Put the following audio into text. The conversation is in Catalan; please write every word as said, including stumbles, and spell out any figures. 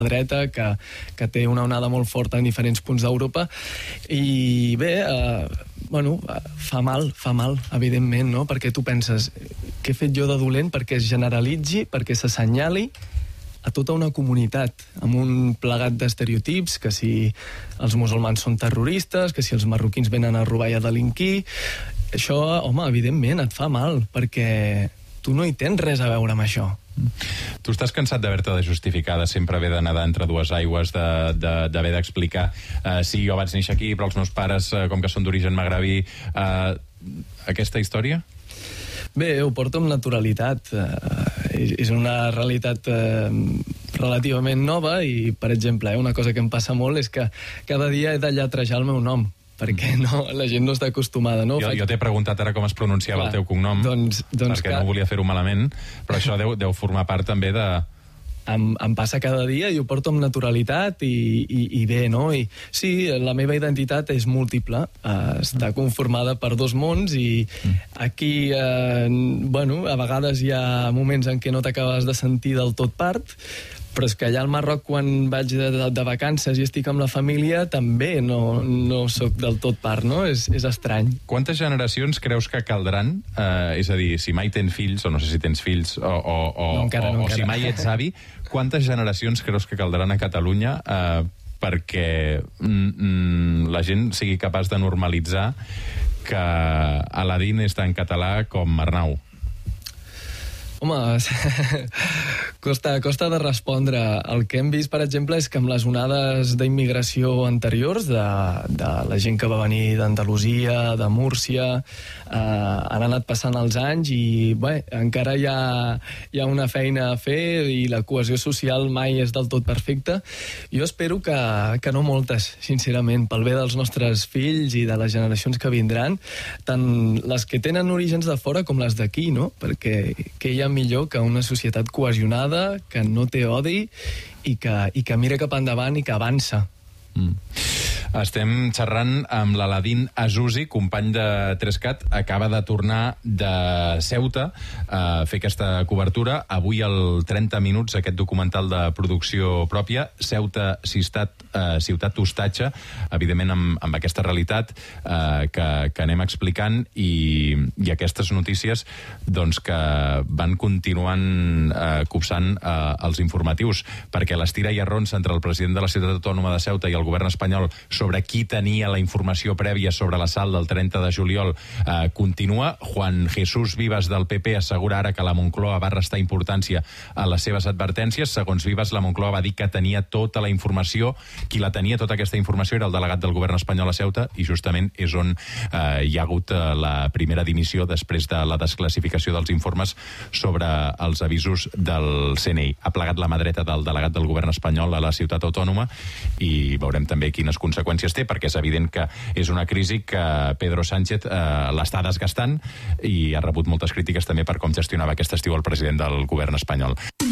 dreta, que, que té una onada molt forta en diferents punts d'Europa. I bé, eh, bueno, fa mal, fa mal, evidentment, no? Perquè tu penses, què he fet jo de dolent perquè es generalitzi, perquè s'assenyali a tota una comunitat, amb un plegat d'estereotips, que si els musulmans són terroristes, que si els marroquins venen a robar i a delinquir. Això, home, evidentment, et fa mal, perquè tu no hi tens res a veure amb això. Tu estàs cansat d'haver-te de justificar, de sempre haver de nedar entre dues aigües, d'haver de, de, d'explicar uh, sí, jo vaig néixer aquí, però els meus pares, uh, com que són d'origen magrebí, uh, aquesta història? Bé, ho porto amb naturalitat. Uh, és una realitat uh, relativament nova i, per exemple, eh, una cosa que em passa molt és que cada dia he de lletrejar el meu nom, perquè no, la gent no està acostumada, no? Jo, Faig... jo t'he preguntat ara com es pronunciava Clar, el teu cognom, doncs, doncs perquè que... no volia fer-ho malament, però això deu, deu formar part també de... Em, em passa cada dia i ho porto amb naturalitat i, i, i bé, no? I sí, la meva identitat és múltiple, uh, està conformada per dos mons i aquí, uh, bueno, a vegades hi ha moments en què no t'acabes de sentir del tot part, però és que allà al Marroc, quan vaig de, de, de vacances i estic amb la família, també no, no sóc del tot part, no? És, és estrany. Quantes generacions creus que caldran? Eh, és a dir, si mai tens fills, o no sé si tens fills, o, o, o, no, encara, o, no, o si mai ets avi, quantes generacions creus que caldran a Catalunya eh, perquè mm, la gent sigui capaç de normalitzar que Aladín està en català com Arnau? Home, costa, costa de respondre. El que hem vist, per exemple, és que amb les onades d'immigració anteriors, de, de la gent que va venir d'Andalusia, de Múrcia, eh, han anat passant els anys i bé, encara hi ha, hi ha una feina a fer i la cohesió social mai és del tot perfecta. Jo espero que, que no moltes, sincerament, pel bé dels nostres fills i de les generacions que vindran, tant les que tenen orígens de fora com les d'aquí, no? Perquè que hi ha millor que una societat cohesionada, que no té odi i que, i que mira cap endavant i que avança. Mm. Estem xerrant amb l'Aladín Azuzi, company de Trescat, acaba de tornar de Ceuta a fer aquesta cobertura. Avui al trenta minuts, aquest documental de producció pròpia, Ceuta, ciutat, eh, ciutat hostatge, evidentment amb, amb aquesta realitat eh, que, que anem explicant i, i aquestes notícies doncs, que van continuant eh, copsant eh, els informatius, perquè l'estira i arronsa entre el president de la ciutat autònoma de Ceuta i el govern espanyol sobre qui tenia la informació prèvia sobre l'assalt del trenta de juliol eh, continua. Juan Jesús Vivas del P P assegura ara que la Moncloa va restar importància a les seves advertències. Segons Vivas, la Moncloa va dir que tenia tota la informació. Qui la tenia, tota aquesta informació, era el delegat del govern espanyol a Ceuta i justament és on eh, hi ha hagut eh, la primera dimissió després de la desclassificació dels informes sobre els avisos del C N I. Ha plegat la mà dreta del delegat del govern espanyol a la ciutat autònoma i veurem també quines conseqüències té, perquè és evident que és una crisi que Pedro Sánchez eh, l'està desgastant i ha rebut moltes crítiques també per com gestionava aquest estiu el president del govern espanyol.